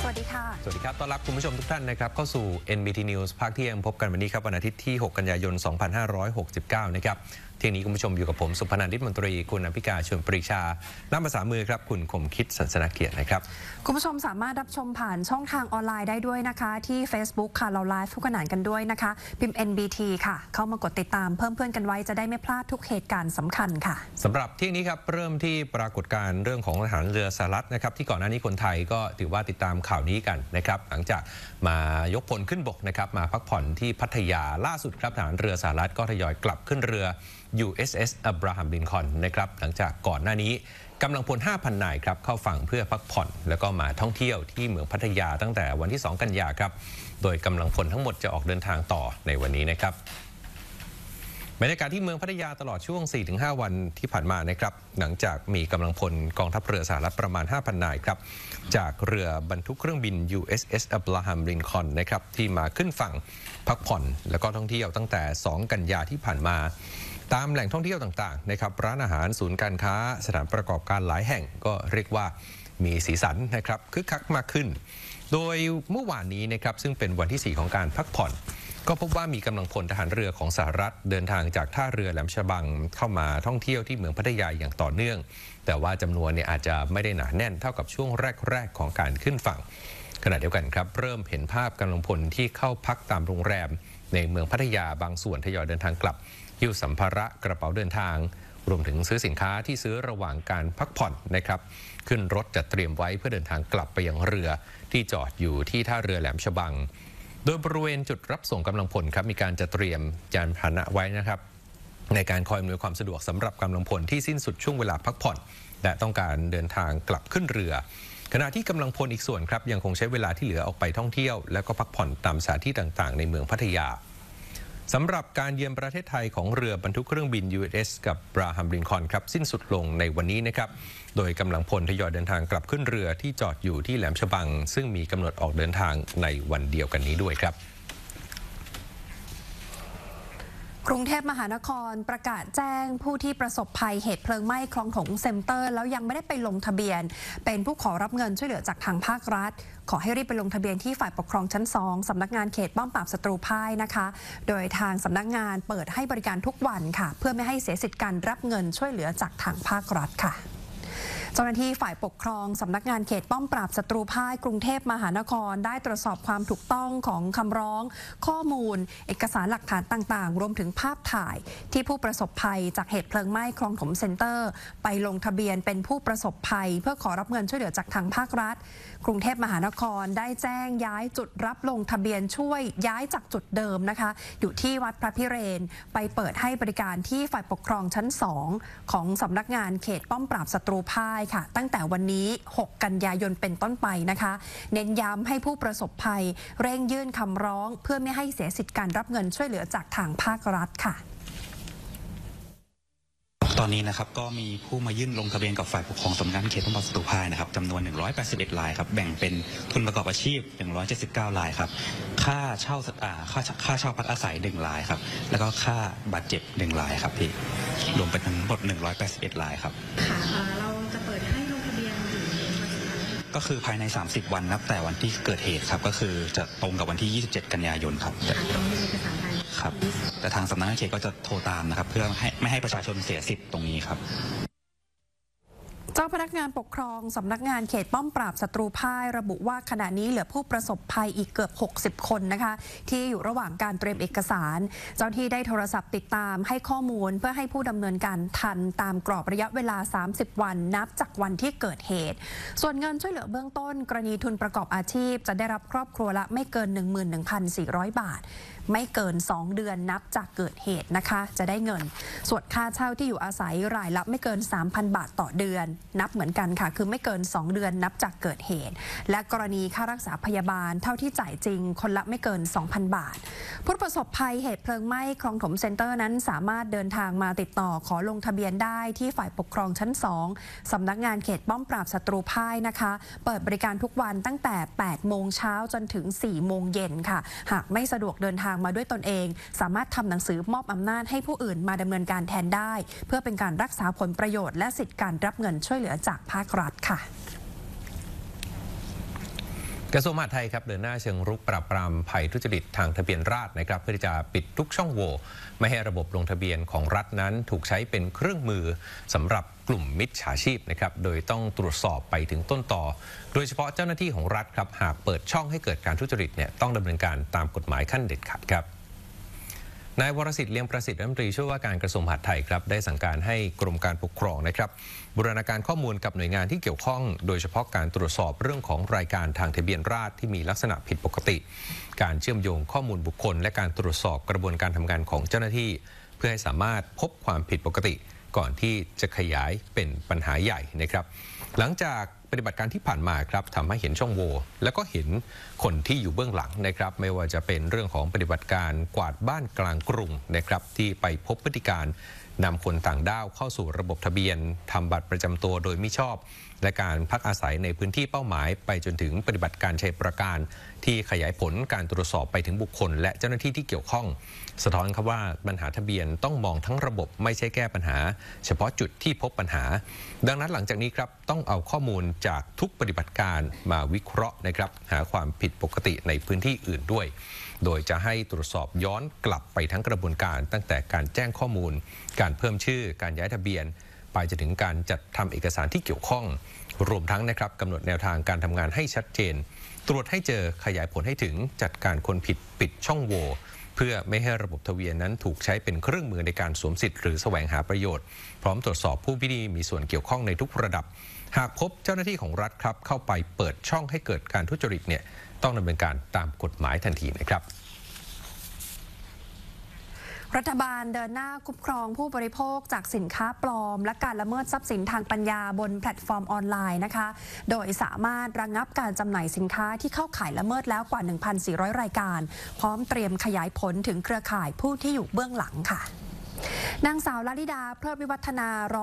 สวัสดีค่ะสวัสดีครับต้อนรับคุณผู้ชมทุกท่านนะครับเข้าสู่ NBT News ภาคเที่ยงพบกันวันนี้ครับวันอาทิตย์ที่ 6 กันยายน 2569 นะครับเที่ยงนี้คุณผู้ชมอยู่กับผมสุพนันท์ ฤทธิ์มนตรีคุณอภิการ ชวนปรีชาล่ามภาษามือครับคุณคมคิด สันสนเกียรตินะครับคุณผู้ชมสามารถรับชมผ่านช่องทางออนไลน์ได้ด้วยนะคะที่ Facebook ค่ะเราไลฟ์ทุกขณะกันด้วยนะคะพิมพ์ NBT ค่ะเข้ามากดติดตามเพิ่มเพื่อนกันไว้จะได้ไม่พลาดทุกเหตุการณ์สำคัญค่ะสำหรับเที่ยงนี้ครับเริ่มที่ปรากฏการณ์เรื่องของทหารเรือสหรัฐนะครับที่ก่อนหน้านี้คนไทยก็ถือว่าติดตามข่าวนี้กันนะครับหลังจากมายกพลขึ้นบกนะครับมาพักผ่อนที่พัทยาล่าสุดครับทหารเรือสหรัฐก็ทยอยกลับขึ้นเรือ USS Abraham Lincoln นะครับหลังจากก่อนหน้านี้กำลังพล 5,000 นายครับเข้าฝั่งเพื่อพักผ่อนแล้วก็มาท่องเที่ยวที่เมืองพัทยาตั้งแต่วันที่ 2 กันยาครับโดยกำลังพลทั้งหมดจะออกเดินทางต่อในวันนี้นะครับบรรยากาศที่เมืองพัทยาตลอดช่วง 4-5 วันที่ผ่านมานะครับหลังจากมีกำลังพลกองทัพเรือสหรัฐประมาณ 5,000 นายครับจากเรือบรรทุกเครื่องบิน USS Abraham Lincoln นะครับที่มาขึ้นฝั่งพักผ่อนแล้วก็ท่องเที่ยวตั้งแต่ 2 กันยาที่ผ่านมาตามแหล่งท่องเที่ยวต่างๆนะครับร้านอาหารศูนย์การค้าสถานประกอบการหลายแห่งก็เรียกว่ามีสีสันนะครับคึกคักมากขึ้นโดยเมื่อวานนี้นะครับซึ่งเป็นวันที่ 4 ของการพักผ่อนก็พบว่ามีกำลังพลทหารเรือของสหรัฐเดินทางจากท่าเรือแหลมฉบังเข้ามาท่องเที่ยวที่เมืองพัทยาอย่างต่อเนื่องแต่ว่าจำนวนเนี่ยอาจจะไม่ได้หนาแน่นเท่ากับช่วงแรกๆของการขึ้นฝั่งขณะเดียวกันครับเริ่มเห็นภาพกำลังพลที่เข้าพักตามโรงแรมในเมืองพัทยาบางส่วนทยอยเดินทางกลับหิ้วสัมภาระกระเป๋าเดินทางรวมถึงซื้อสินค้าที่ซื้อระหว่างการพักผ่อนนะครับขึ้นรถจัดเตรียมไว้เพื่อเดินทางกลับไปยังเรือที่จอดอยู่ที่ท่าเรือแหลมฉบังโดยบริเวณจุดรับส่งกำลังพลครับมีการจัดเตรียมยานพาหนะไว้นะครับในการคอยอำนวยความสะดวกสำหรับกำลังพลที่สิ้นสุดช่วงเวลาพักผ่อนและต้องการเดินทางกลับขึ้นเรือขณะที่กำลังพลอีกส่วนครับยังคงใช้เวลาที่เหลือออกไปท่องเที่ยวและก็พักผ่อนตามสถานที่ต่างๆในเมืองพัทยาสำหรับการเยือนประเทศไทยของเรือบรรทุกเครื่องบิน USS กับ Abraham Lincoln ครับสิ้นสุดลงในวันนี้นะครับโดยกำลังพลทยอยเดินทางกลับขึ้นเรือที่จอดอยู่ที่แหลมฉบังซึ่งมีกำหนดออกเดินทางในวันเดียวกันนี้ด้วยครับกรุงเทพมหานครประกาศแจ้งผู้ที่ประสบภัยเหตุเพลิงไหม้คลองถงเซ็นเตอร์แล้วยังไม่ได้ไปลงทะเบียนเป็นผู้ขอรับเงินช่วยเหลือจากทางภาครัฐขอให้รีบไปลงทะเบียนที่ฝ่ายปกครองชั้น 2สำนักงานเขตป้อมปราบศัตรูพ่ายนะคะโดยทางสำนักงานเปิดให้บริการทุกวันค่ะเพื่อไม่ให้เสียสิทธิ์การรับเงินช่วยเหลือจากทางภาครัฐค่ะเจ้าหน้าที่ฝ่ายปกครองสำนักงานเขตป้อมปราบศัตรูพ่ายกรุงเทพมหานครได้ตรวจสอบความถูกต้องของคำร้องข้อมูลเอกสารหลักฐานต่างๆรวมถึงภาพถ่ายที่ผู้ประสบภัยจากเหตุเพลิงไหม้คลองถมเซ็นเตอร์ไปลงทะเบียนเป็นผู้ประสบภัยเพื่อขอรับเงินช่วยเหลือจากทางภาครัฐกรุงเทพมหานครได้แจ้งย้ายจุดรับลงทะเบียนช่วยย้ายจากจุดเดิมนะคะอยู่ที่วัดพระพิเรนไปเปิดให้บริการที่ฝ่ายปกครองชั้น 2ของสำนักงานเขตป้อมปราบศัตรูพ่ายค่ะตั้งแต่วันนี้ 6 กันยายนเป็นต้นไปนะคะเน้นย้ำให้ผู้ประสบภัยเร่งยื่นคำร้องเพื่อไม่ให้เสียสิทธิการรับเงินช่วยเหลือจากทางภาครัฐค่ะตอนนี้นะครับก็มีผู้มายื่นลงทะเบียนกับฝ่ายปกครองสำนักงานเขตป้อมปราบศัตรูพ่ายนะครับจำนวน181รายครับแบ่งเป็นทุนประกอบอาชีพ179รายครับค่าเช่าค่าเช่าพักอาศัย1รายครับแล้วก็ค่าบาดเจ็บ1รายครับพี่รวมเป็นทั้งหมด181รายครับค่ะเราจะเปิดให้ลงทะเบียนอยู่ก็คือภายใน30วันนับแต่วันที่เกิดเหตุครับก็คือจะตรงกับวันที่27กันยายนครับต้องมีเอกสารภายในครับแต่ทางสำนักงานเขตก็จะโทรตามนะครับเพื่อไม่ให้ประชาชนเสียสิทธิ์ตรงนี้ครับเจ้าพนักงานปกครองสำนักงานเขตป้อมปราบศัตรูพ่ายระบุว่าขณะนี้เหลือผู้ประสบภัยอีกเกือบ60คนนะคะที่อยู่ระหว่างการเตรียมเอกสารเจ้าที่ได้โทรศัพท์ติดตามให้ข้อมูลเพื่อให้ผู้ดำเนินการทันตามกรอบระยะเวลา30วันนับจากวันที่เกิดเหตุส่วนเงินช่วยเหลือเบื้องต้นกรณีทุนประกอบอาชีพจะได้รับครอบครัวละไม่เกิน 11,400 บาทไม่เกิน2เดือนนับจากเกิดเหตุนะคะจะได้เงินส่วนค่าเช่าที่อยู่อาศัยรายละไม่เกิน 3,000 บาทต่อเดือนนับเหมือนกันค่ะคือไม่เกิน2เดือนนับจากเกิดเหตุและกรณีค่ารักษาพยาบาลเท่าที่จ่ายจริงคนละไม่เกิน 2,000 บาทผู้ประสบภัยเหตุเพลิงไหม้คลองถมเซ็นเตอร์นั้นสามารถเดินทางมาติดต่อขอลงทะเบียนได้ที่ฝ่ายปกครองชั้น 2สำนักงานเขตป้อมปราบศัตรูพ่ายนะคะเปิดบริการทุกวันตั้งแต่ 8 โมงเช้าจนถึง 4 โมงเย็นค่ะหากไม่สะดวกเดินทางมาด้วยตนเองสามารถทำหนังสือมอบอำนาจให้ผู้อื่นมาดำเนินการแทนได้เพื่อเป็นการรักษาผลประโยชน์และสิทธิการรับเงินช่วยเหลือจากภาครัฐค่ะกระทรวงมหาดไทยครับเดินหน้าเชิงรุกปราบปรามภัยทุจริตทางทะเบียนราษฎร์นะครับเพื่อที่จะปิดทุกช่องโหว่ไม่ให้ระบบลงทะเบียนของรัฐนั้นถูกใช้เป็นเครื่องมือสำหรับกลุ่มมิจฉาชีพนะครับโดยต้องตรวจสอบไปถึงต้นตอโดยเฉพาะเจ้าหน้าที่ของรัฐครับหากเปิดช่องให้เกิดการทุจริตเนี่ยต้องดำเนินการตามกฎหมายขั้นเด็ดขาดครับนายวรสิทธิ์เลี่ยมประสิทธิ์รัฐมนตรีช่วยว่าการกระทรวงมหาดไทยครับได้สั่งการให้กรมการปกครองนะครับบูรณาการข้อมูลกับหน่วยงานที่เกี่ยวข้องโดยเฉพาะการตรวจสอบเรื่องของรายการทางทะเบียนราษฎร์ที่มีลักษณะผิดปกติการเชื่อมโยงข้อมูลบุคคลและการตรวจสอบกระบวนการทำงานของเจ้าหน้าที่เพื่อให้สามารถพบความผิดปกติก่อนที่จะขยายเป็นปัญหาใหญ่นะครับหลังจากปฏิบัติการที่ผ่านมาครับทำให้เห็นช่องโหว่แล้วก็เห็นคนที่อยู่เบื้องหลังนะครับไม่ว่าจะเป็นเรื่องของปฏิบัติการกวาดบ้านกลางกรุงนะครับที่ไปพบพฤติการนำคนต่างด้าวเข้าสู่ระบบทะเบียนทำบัตรประจำตัวโดยมิชอบและการพักอาศัยในพื้นที่เป้าหมายไปจนถึงปฏิบัติการชัยประการที่ขยายผลการตรวจสอบไปถึงบุคคลและเจ้าหน้าที่ที่เกี่ยวข้องสะท้อนครับว่าปัญหาทะเบียนต้องมองทั้งระบบไม่ใช่แก้ปัญหาเฉพาะจุดที่พบปัญหาดังนั้นหลังจากนี้ครับต้องเอาข้อมูลจากทุกปฏิบัติการมาวิเคราะห์นะครับหาความผิดปกติในพื้นที่อื่นด้วยโดยจะให้ตรวจสอบย้อนกลับไปทั้งกระบวนการตั้งแต่การแจ้งข้อมูลการเพิ่มชื่อการย้ายทะเบียนไปจนถึงการจัดทำเอกสารที่เกี่ยวข้องรวมทั้งนะครับกำหนดแนวทางการทำงานให้ชัดเจนตรวจให้เจอขยายผลให้ถึงจัดการคนผิดปิดช่องโหว่เพื่อไม่ให้ระบบทะเบียนนั้นถูกใช้เป็นเครื่องมือในการสวมสิทธิ์หรือแสวงหาประโยชน์พร้อมตรวจสอบผู้ที่มีส่วนเกี่ยวข้องในทุกระดับหากพบเจ้าหน้าที่ของรัฐครับเข้าไปเปิดช่องให้เกิดการทุจริตเนี่ยต้องดำเนินการตามกฎหมายทันทีนะครับรัฐบาลเดินหน้าคุ้มครองผู้บริโภคจากสินค้าปลอมและการละเมิดทรัพย์สินทางปัญญาบนแพลตฟอร์มออนไลน์นะคะโดยสามารถระงับการจำหน่ายสินค้าที่เข้าข่ายละเมิดแล้วกว่า 1,400 รายการพร้อมเตรียมขยายผลถึงเครือข่ายผู้ที่อยู่เบื้องหลังค่ะนางสาวลลิดาเพลิดวิวัฒนารอง